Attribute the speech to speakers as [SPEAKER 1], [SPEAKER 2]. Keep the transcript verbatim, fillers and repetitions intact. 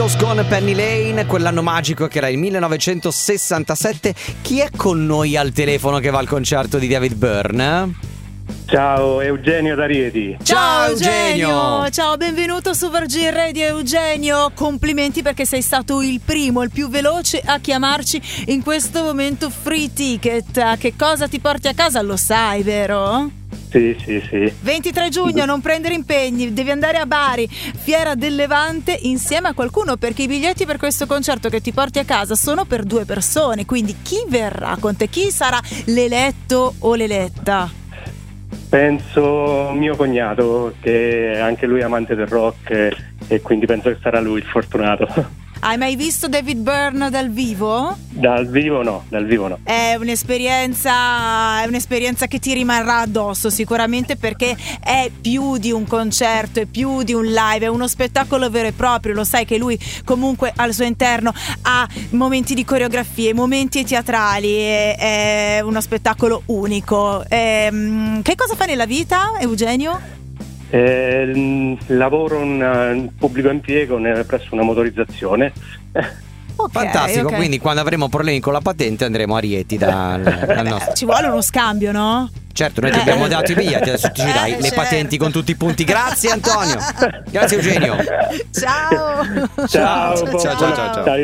[SPEAKER 1] Con Penny Lane, quell'anno magico che era il millenovecentosessantasette. Chi è con noi al telefono che va al concerto di David Byrne?
[SPEAKER 2] Ciao, Eugenio da Rieti.
[SPEAKER 3] Ciao Eugenio, ciao, benvenuto su Virgin Radio Eugenio. Complimenti perché sei stato il primo, il più veloce a chiamarci in questo momento. Free ticket, che cosa ti porti a casa lo sai, vero?
[SPEAKER 2] Sì, sì, sì.
[SPEAKER 3] ventitré giugno, non prendere impegni, devi andare a Bari, Fiera del Levante, insieme a qualcuno, perché i biglietti per questo concerto che ti porti a casa sono per due persone. Quindi chi verrà con te? Chi sarà l'eletto o l'eletta?
[SPEAKER 2] Penso mio cognato, che anche lui è amante del rock, e quindi penso che sarà lui il fortunato.
[SPEAKER 3] Hai mai visto David Byrne dal vivo?
[SPEAKER 2] Dal vivo no, dal vivo no.
[SPEAKER 3] È un'esperienza, è un'esperienza che ti rimarrà addosso sicuramente, perché è più di un concerto, è più di un live, è uno spettacolo vero e proprio. Lo sai che lui comunque al suo interno ha momenti di coreografie, momenti teatrali, è, è uno spettacolo unico. Ehm, che cosa fa nella vita, Eugenio?
[SPEAKER 2] Eh, lavoro in uh, pubblico impiego ne- presso una motorizzazione.
[SPEAKER 3] Okay,
[SPEAKER 1] Fantastico,
[SPEAKER 3] okay.
[SPEAKER 1] Quindi quando avremo problemi con la patente andremo a Rieti dal, dal nostro...
[SPEAKER 3] Ci vuole uno scambio, no?
[SPEAKER 1] Certo, noi ti abbiamo dato i biglietti, adesso ci dai
[SPEAKER 3] Eh,
[SPEAKER 1] le
[SPEAKER 3] certo.
[SPEAKER 1] patenti con tutti i punti. Grazie Antonio. Grazie Eugenio.
[SPEAKER 3] Ciao.
[SPEAKER 2] Ciao,
[SPEAKER 1] ciao, ciao, ciao, ciao.